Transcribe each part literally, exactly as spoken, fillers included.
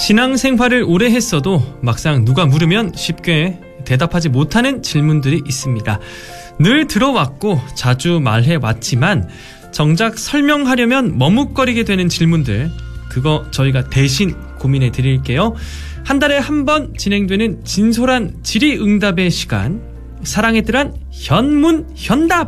신앙생활을 오래 했어도 막상 누가 물으면 쉽게 대답하지 못하는 질문들이 있습니다. 늘 들어왔고 자주 말해왔지만 정작 설명하려면 머뭇거리게 되는 질문들, 그거 저희가 대신 고민해 드릴게요. 한 달에 한 번 진행되는 진솔한 질의응답의 시간, 사랑의 뜰한 현문현답.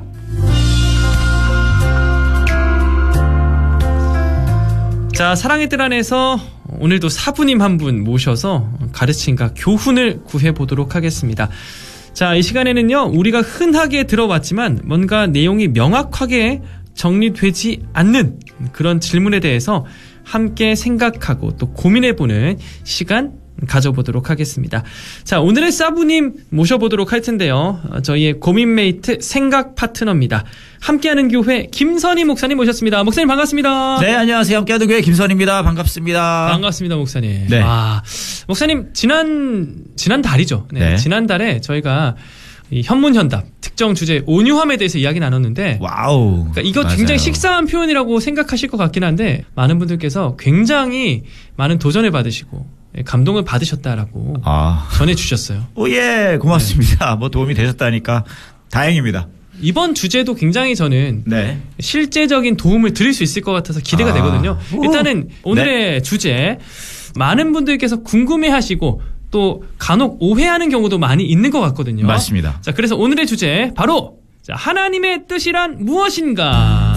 자, 사랑의 뜰 안에서 오늘도 사부님 한 분 모셔서 가르침과 교훈을 구해보도록 하겠습니다. 자, 이 시간에는요, 우리가 흔하게 들어왔지만 뭔가 내용이 명확하게 정리되지 않는 그런 질문에 대해서 함께 생각하고 또 고민해보는 시간 가져보도록 하겠습니다. 자, 오늘의 사부님 모셔보도록 할 텐데요. 저희의 고민메이트, 생각 파트너입니다. 함께하는 교회 김선희 목사님 모셨습니다. 목사님 반갑습니다. 네, 안녕하세요. 함께하는 교회 김선희입니다. 반갑습니다. 반갑습니다, 목사님. 네. 아, 목사님 지난 지난 달이죠. 네, 네. 지난 달에 저희가 이 현문현답 특정 주제 온유함에 대해서 이야기 나눴는데, 와우. 그러니까 이거 맞아요. 굉장히 식상한 표현이라고 생각하실 것 같긴 한데 많은 분들께서 굉장히 많은 도전을 받으시고 감동을 받으셨다라고 아. 전해주셨어요. 오예, 고맙습니다. 네. 뭐 도움이 되셨다니까 다행입니다. 이번 주제도 굉장히 저는 네. 실제적인 도움을 드릴 수 있을 것 같아서 기대가 아. 되거든요. 오. 일단은 오늘의 네. 주제, 많은 분들께서 궁금해하시고 또 간혹 오해하는 경우도 많이 있는 것 같거든요. 맞습니다. 자, 그래서 오늘의 주제 바로 자, 하나님의 뜻이란 무엇인가?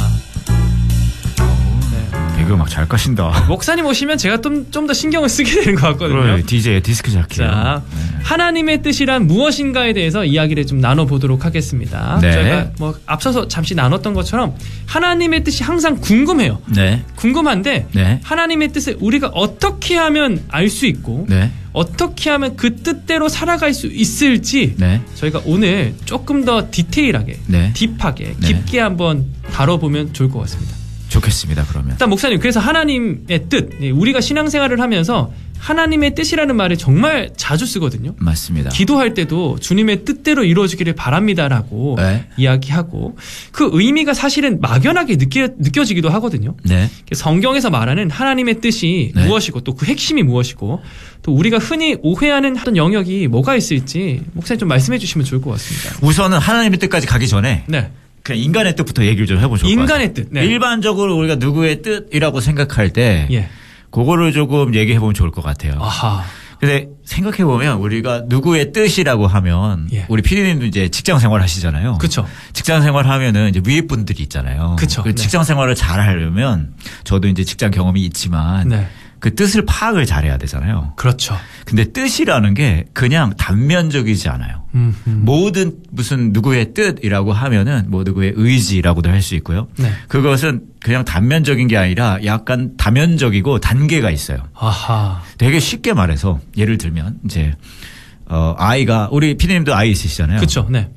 이거 막 잘 까신다. 목사님 오시면 제가 좀 좀 더 신경을 쓰게 되는 것 같거든요. 그래, 디제이 디스크 자키요. 자, 네. 하나님의 뜻이란 무엇인가에 대해서 이야기를 좀 나눠보도록 하겠습니다. 네. 저희가 뭐 앞서서 잠시 나눴던 것처럼 하나님의 뜻이 항상 궁금해요. 네. 궁금한데 네. 하나님의 뜻을 우리가 어떻게 하면 알 수 있고 네. 어떻게 하면 그 뜻대로 살아갈 수 있을지 네. 저희가 오늘 조금 더 디테일하게, 네. 딥하게, 네. 깊게 한번 다뤄보면 좋을 것 같습니다. 좋겠습니다. 그러면. 일단 목사님, 그래서 하나님의 뜻, 우리가 신앙생활을 하면서 하나님의 뜻이라는 말을 정말 자주 쓰거든요. 맞습니다. 기도할 때도 주님의 뜻대로 이루어지기를 바랍니다라고 네. 이야기하고, 그 의미가 사실은 막연하게 느껴, 느껴지기도 하거든요. 네. 성경에서 말하는 하나님의 뜻이 네. 무엇이고 또 그 핵심이 무엇이고 또 우리가 흔히 오해하는 어떤 영역이 뭐가 있을지 목사님 좀 말씀해 주시면 좋을 것 같습니다. 우선은 하나님의 뜻까지 가기 전에 네. 그냥 인간의 뜻부터 얘기를 좀 해보죠. 인간의 뜻. 네. 일반적으로 우리가 누구의 뜻이라고 생각할 때 예. 그거를 조금 얘기해보면 좋을 것 같아요. 아하. 근데 생각해보면 우리가 누구의 뜻이라고 하면 예. 우리 피디님도 이제 직장 생활 하시잖아요. 그렇죠. 직장 생활 하면은 이제 위에 분들이 있잖아요. 그쵸. 그 네. 직장 생활을 잘 하려면 저도 이제 직장 경험이 있지만 네. 그 뜻을 파악을 잘해야 되잖아요. 그렇죠. 근데 뜻이라는 게 그냥 단면적이지 않아요. 음, 음. 모든 무슨 누구의 뜻이라고 하면은 뭐 누구의 의지라고도 할 수 있고요. 네. 그것은 그냥 단면적인 게 아니라 약간 다면적이고 단계가 있어요. 아하. 되게 쉽게 말해서 예를 들면 이제 어 아이가, 우리 피디님도 아이 있으시잖아요. 그렇죠. 네.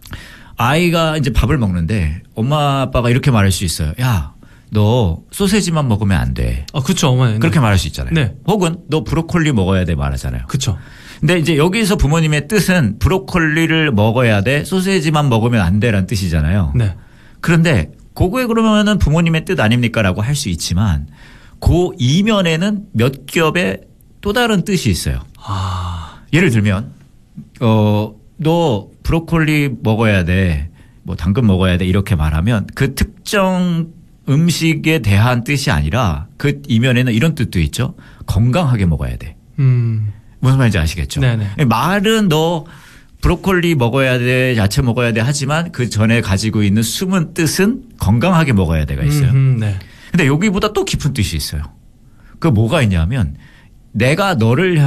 아이가 이제 밥을 먹는데 엄마 아빠가 이렇게 말할 수 있어요. 야, 너 소세지만 먹으면 안 돼. 아, 그렇죠. 어머니. 그렇게 말할 수 있잖아요. 네. 혹은 너 브로콜리 먹어야 돼 말하잖아요. 그렇죠. 근데 이제 여기서 부모님의 뜻은 브로콜리를 먹어야 돼, 소세지만 먹으면 안 돼라는 뜻이잖아요. 네. 그런데 그거에 그러면은 부모님의 뜻 아닙니까라고 할 수 있지만 그 이면에는 몇 겹의 또 다른 뜻이 있어요. 아. 예를 들면 어, 너 브로콜리 먹어야 돼, 뭐 당근 먹어야 돼 이렇게 말하면 그 특정 음식에 대한 뜻이 아니라 그 이면에는 이런 뜻도 있죠. 건강하게 먹어야 돼. 음. 무슨 말인지 아시겠죠? 네네. 말은 너 브로콜리 먹어야 돼, 야채 먹어야 돼 하지만 그 전에 가지고 있는 숨은 뜻은 건강하게 먹어야 돼가 있어요. 음, 네. 근데 여기보다 또 깊은 뜻이 있어요. 그 뭐가 있냐면 내가 너를